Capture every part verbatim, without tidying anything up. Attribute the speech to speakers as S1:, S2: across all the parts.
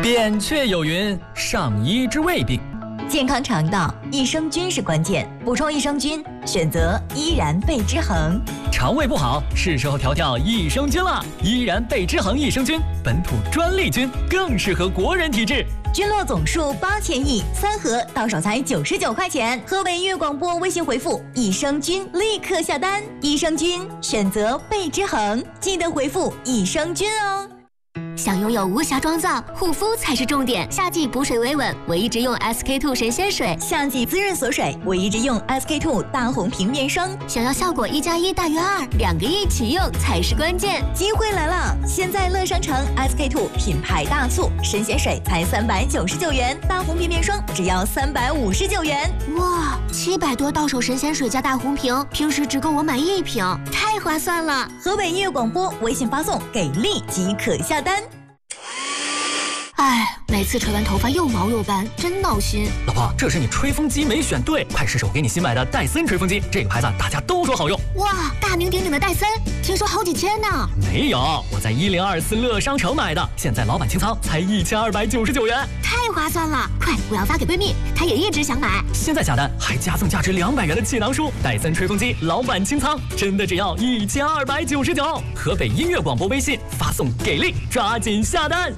S1: 扁鹊有云：上医治未病。
S2: 健康肠道，益生菌是关键。补充益生菌，选择依然贝之恒。
S1: 肠胃不好，是时候调调益生菌了。依然贝之恒益生菌，本土专利菌，更适合国人体质。
S2: 菌落总数八千亿，三盒到手才九十九块钱。河北音乐广播微信回复益生菌，立刻下单。益生菌选择贝之恒，记得回复益生菌哦。
S3: 想拥有无瑕妆造，护肤才是重点。夏季补水维稳，我一直用 S K two 神仙水；
S2: 夏季滋润锁水，我一直用 S K two 大红平面霜。
S3: 想要效果一加一大于二，两个一起用才是关键。
S2: 机会来了！现在乐商城 S K two 品牌大促，神仙水才三百九十九元，大红平面霜只要三百五十九元。
S3: 哇，七百多到手神仙水加大红瓶，平时只够我买一瓶，太划算了！
S2: 河北音乐广播微信发送给力即可下单。
S3: 哎，每次吹完头发又毛又斑，真闹心。
S1: 老婆，这是你吹风机没选对，快试试我给你新买的戴森吹风机，这个牌子大家都说好用。
S3: 哇，大名鼎鼎的戴森，听说好几千呢。
S1: 没有，我在一零二四乐商城买的，现在老板清仓才一千二百九十九元，
S3: 太划算了！快，我要发给闺蜜，她也一直想买。
S1: 现在下单还加赠价值两百元的气囊书，戴森吹风机老板清仓，真的只要一千二百九十九。河北音乐广播微信发送给力，抓紧下单。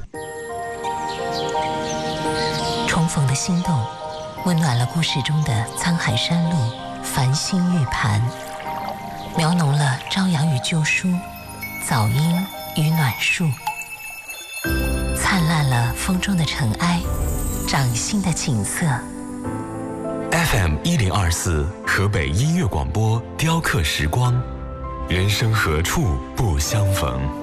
S4: 重逢的心动，温暖了故事中的沧海山路、繁星玉盘，描浓了朝阳与旧书、早莺与暖树，灿烂了风中的尘埃、掌心的景色。
S5: F M 一零二四河北音乐广播，雕刻时光，人生何处不相逢。